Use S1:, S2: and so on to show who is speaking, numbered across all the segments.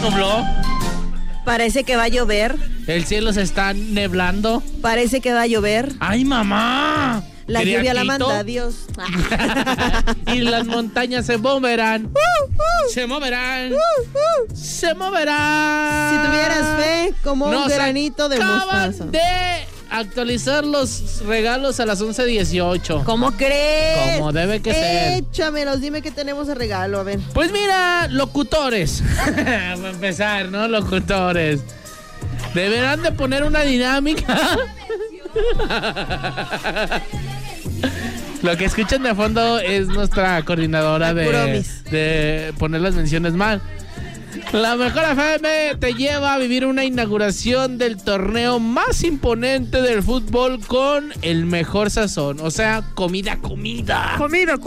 S1: nubló.
S2: Parece que va a llover.
S1: El cielo se está neblando.
S2: Parece que va a llover.
S1: ¡Ay, mamá!
S2: La lluvia la
S1: Quito.
S2: manda Dios.
S1: Y las montañas se moverán. Se moverán. Se moverán.
S2: Si tuvieras fe, como un granito de mostaza.
S1: De actualizar los regalos a las 11:18.
S2: ¿Cómo crees?
S1: Como debe que ser.
S2: Échamelos, dime qué tenemos de regalo, a ver.
S1: Pues mira, locutores. Para empezar, ¿no? Locutores. Deberán de poner una dinámica. Lo que escuchan de fondo es nuestra coordinadora de poner las menciones mal. La Mejor FM te lleva a vivir una inauguración del torneo más imponente del fútbol con el mejor sazón. O sea, comida.
S2: Comida.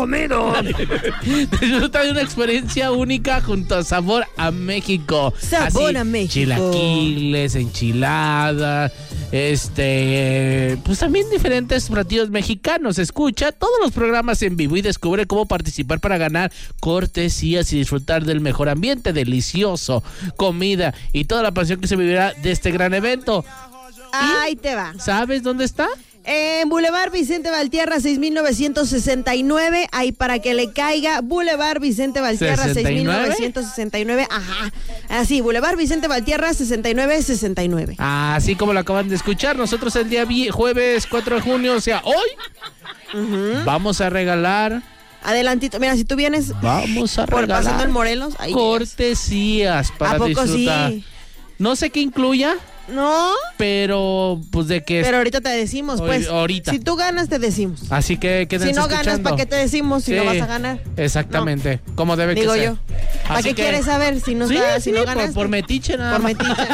S1: Disfruta de una experiencia única junto a Sabor a México.
S2: Sabor a México.
S1: Chilaquiles, enchiladas, pues también diferentes platillos mexicanos. Escucha todos los programas en vivo y descubre cómo participar para ganar cortesías y disfrutar del mejor ambiente delicioso, comida y toda la pasión que se vivirá de este gran evento.
S2: Ahí te va.
S1: ¿Sabes dónde está?
S2: En Boulevard Vicente Valtierra, 6969. Ahí para que le caiga. Boulevard Vicente Valtierra, 6969. Ajá. Así, Boulevard Vicente Valtierra, 6969.
S1: Así como lo acaban de escuchar, nosotros el día jueves 4 de junio, o sea, hoy, vamos a regalar.
S2: Adelantito, mira, si tú vienes.
S1: Vamos a regalar.
S2: Pasando en Morelos. Ahí
S1: cortesías para
S2: ¿a poco
S1: disfrutar.
S2: Sí?
S1: No sé qué incluya.
S2: No.
S1: Pero, pues de que.
S2: Pero ahorita te decimos, pues.
S1: Ahorita.
S2: Si tú ganas, te decimos.
S1: Así que quédense
S2: si no
S1: escuchando.
S2: ganas, ¿para qué te decimos si no vas a ganar?
S1: Exactamente.
S2: No.
S1: Como debe
S2: Digo
S1: que ser.
S2: Digo yo. ¿Para qué quieres saber si no, si no ganas?
S1: Por metiche nada
S2: más.
S1: Por metiche.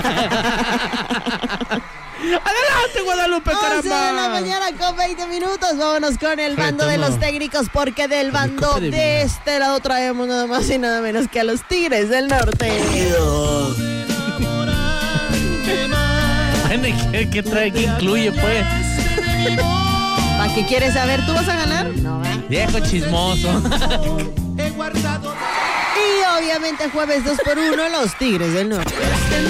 S1: Adelante, Guadalupe,
S2: 11
S1: caramba.
S2: de la mañana con 20 minutos. Vámonos con el bando de los técnicos, porque del bando de este lado traemos nada más y nada menos que a los Tigres del Norte.
S1: ¿Qué trae? ¿Qué incluye, pues?
S2: ¿Para qué quieres saber? ¿Tú vas a ganar? No,
S1: viejo chismoso.
S2: Y obviamente jueves 2x1 los Tigres del Norte.